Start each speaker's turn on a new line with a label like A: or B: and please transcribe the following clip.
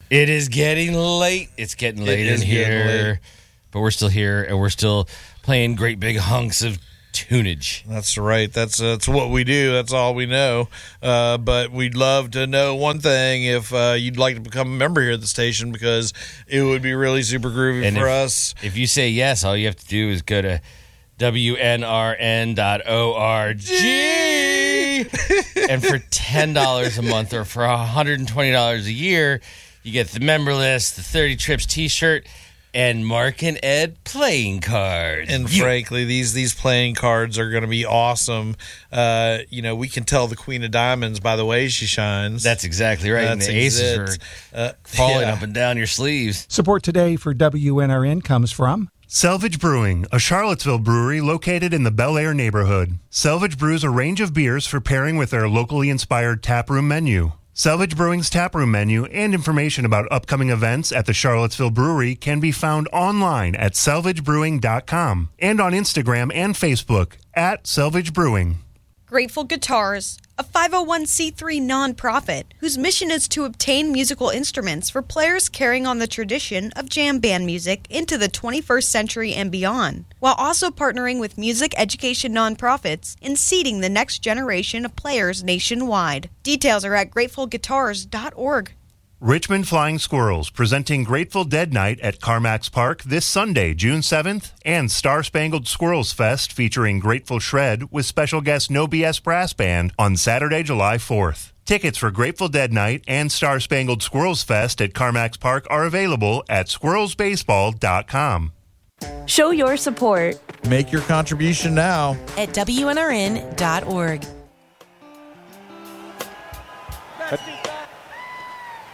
A: It is getting late. It's getting late in here. But we're still here, and we're still playing great big hunks of tunage.
B: That's right. That's what we do. That's all we know. But we'd love to know one thing, if you'd like to become a member here at the station, because it would be really super groovy for us.
A: If you say yes, all you have to do is go to WNRN.org. And for $10 a month or for $120 a year, you get the member list, the 30 Trips t-shirt, and Mark and Ed playing cards.
B: And frankly, these playing cards are going to be awesome. We can tell the Queen of Diamonds by the way she shines.
A: That's exactly right. And the aces are falling up and down your sleeves.
C: Support today for WNRN comes from
D: Selvage Brewing, a Charlottesville brewery located in the Bel Air neighborhood. Selvage brews a range of beers for pairing with their locally inspired taproom menu. Selvage Brewing's taproom menu and information about upcoming events at the Charlottesville Brewery can be found online at salvagebrewing.com and on Instagram and Facebook at Selvage Brewing.
E: Grateful Guitars, a 501c3 nonprofit whose mission is to obtain musical instruments for players carrying on the tradition of jam band music into the 21st century and beyond, while also partnering with music education nonprofits in seeding the next generation of players nationwide. Details are at gratefulguitars.org.
D: Richmond Flying Squirrels presenting Grateful Dead Night at Carmack's Park this Sunday, June 7th, and Star Spangled Squirrels Fest featuring Grateful Shred with special guest No BS Brass Band on Saturday, July 4th. Tickets for Grateful Dead Night and Star Spangled Squirrels Fest at Carmack's Park are available at squirrelsbaseball.com.
F: Show your support.
B: Make your contribution now
F: at WNRN.org.